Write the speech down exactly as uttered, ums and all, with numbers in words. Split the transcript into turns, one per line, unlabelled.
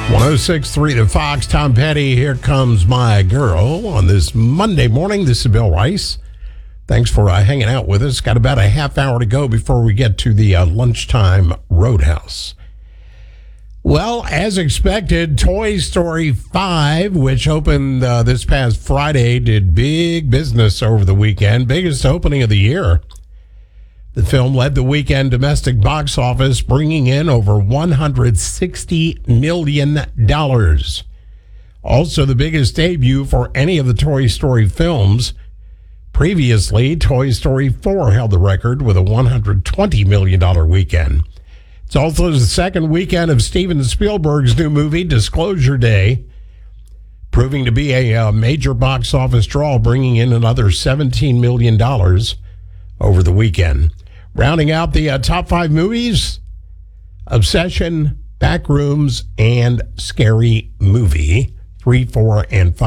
one oh six point three The Fox, Tom Petty, Here Comes My Girl. On this Monday morning, this is Bill Rice. Thanks for uh, hanging out with us. Got about a half hour to go before we get to the uh, lunchtime Roadhouse. Well, as expected, Toy Story five, which opened uh, this past Friday, did big business over the weekend. Biggest opening of the year. The film led the weekend domestic box office, bringing in over one hundred sixty million dollars. Also, the biggest debut for any of the Toy Story films. Previously, Toy Story four held the record with a one hundred twenty million dollars weekend. It's also the second weekend of Steven Spielberg's new movie, Disclosure Day, proving to be a, a major box office draw, bringing in another seventeen million dollars over the weekend. Rounding out the uh, top five movies, Obsession, Backrooms, and Scary Movie, three, four, and five.